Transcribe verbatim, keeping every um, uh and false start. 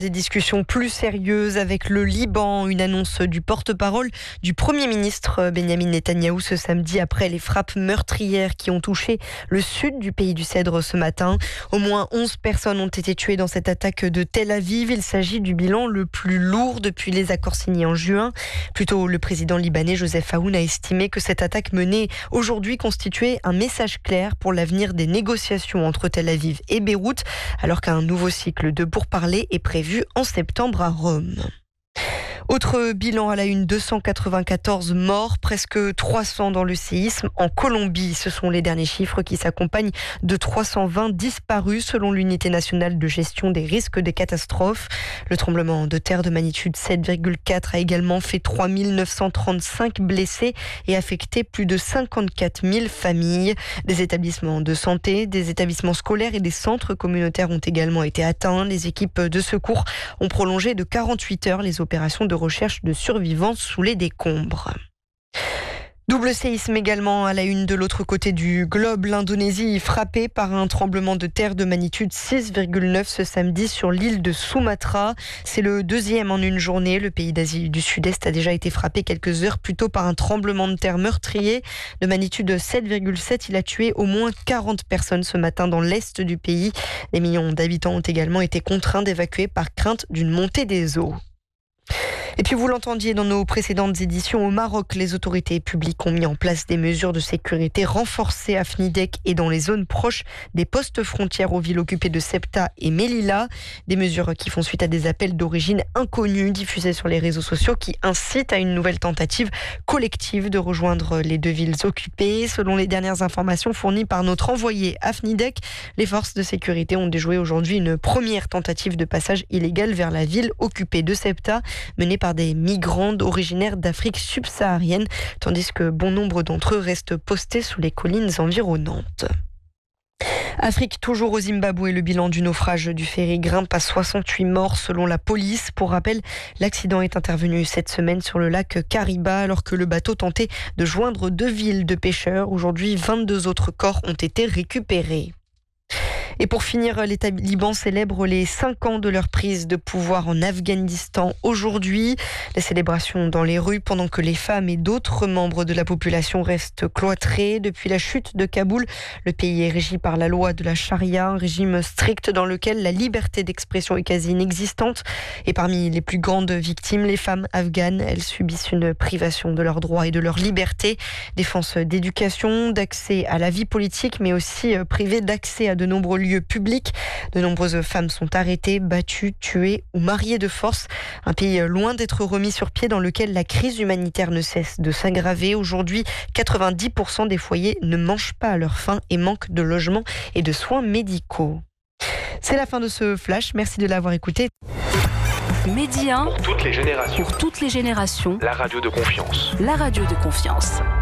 Des discussions plus sérieuses avec le Liban, une annonce du porte-parole du Premier ministre Benyamin Netanyahou ce samedi après les frappes meurtrières qui ont touché le sud du pays du Cèdre ce matin. Au moins onze personnes ont été tuées dans cette attaque de Tel Aviv. Il s'agit du bilan le plus lourd depuis les accords signés en juin. Plus tôt, le président libanais Joseph Aoun a estimé que cette attaque menée aujourd'hui constituait un message clair pour l'avenir des négociations entre Tel Aviv et Beyrouth, alors qu'un nouveau cycle de pourparlers est prévu en septembre à Rome. Autre bilan à la une, deux cent quatre-vingt-quatorze morts, presque trois cents dans le séisme en Colombie. Ce sont les derniers chiffres qui s'accompagnent de trois cent vingt disparus selon l'unité nationale de gestion des risques des catastrophes. Le tremblement de terre de magnitude sept virgule quatre a également fait trois mille neuf cent trente-cinq blessés et affecté plus de cinquante-quatre mille familles. Des établissements de santé, des établissements scolaires et des centres communautaires ont également été atteints. Les équipes de secours ont prolongé de quarante-huit heures les opérations de recherche de survivants sous les décombres. Double séisme également à la une de l'autre côté du globe. L'Indonésie frappée par un tremblement de terre de magnitude six virgule neuf ce samedi sur l'île de Sumatra. C'est le deuxième en une journée. Le pays d'Asie du Sud-Est a déjà été frappé quelques heures plus tôt par un tremblement de terre meurtrier de magnitude sept virgule sept. Il a tué au moins quarante personnes ce matin dans l'est du pays. Des millions d'habitants ont également été contraints d'évacuer par crainte d'une montée des eaux. Et puis vous l'entendiez dans nos précédentes éditions, au Maroc, les autorités publiques ont mis en place des mesures de sécurité renforcées à Fnidek et dans les zones proches des postes frontières aux villes occupées de Ceuta et Melilla. Des mesures qui font suite à des appels d'origine inconnue diffusés sur les réseaux sociaux qui incitent à une nouvelle tentative collective de rejoindre les deux villes occupées. Selon les dernières informations fournies par notre envoyé à Fnidek, les forces de sécurité ont déjoué aujourd'hui une première tentative de passage illégal vers la ville occupée de Ceuta, menée par des migrants originaires d'Afrique subsaharienne, tandis que bon nombre d'entre eux restent postés sous les collines environnantes. Afrique, toujours au Zimbabwe, le bilan du naufrage du ferry grimpe à soixante-huit morts selon la police. Pour rappel, l'accident est intervenu cette semaine sur le lac Kariba alors que le bateau tentait de joindre deux villes de pêcheurs. Aujourd'hui, vingt-deux autres corps ont été récupérés. Et pour finir, les talibans célèbrent les cinq ans de leur prise de pouvoir en Afghanistan aujourd'hui. Les célébrations dans les rues pendant que les femmes et d'autres membres de la population restent cloîtrés. Depuis la chute de Kaboul, le pays est régi par la loi de la charia, un régime strict dans lequel la liberté d'expression est quasi inexistante. Et parmi les plus grandes victimes, les femmes afghanes, elles subissent une privation de leurs droits et de leur liberté. Défense d'éducation, d'accès à la vie politique, mais aussi privées d'accès à de nombreux lieux publics. De nombreuses femmes sont arrêtées, battues, tuées ou mariées de force. Un pays loin d'être remis sur pied dans lequel la crise humanitaire ne cesse de s'aggraver. Aujourd'hui, quatre-vingt-dix pour cent des foyers ne mangent pas à leur faim et manquent de logements et de soins médicaux. C'est la fin de ce flash. Merci de l'avoir écouté. Média pour toutes les générations. Pour toutes les générations. La radio de confiance. La radio de confiance.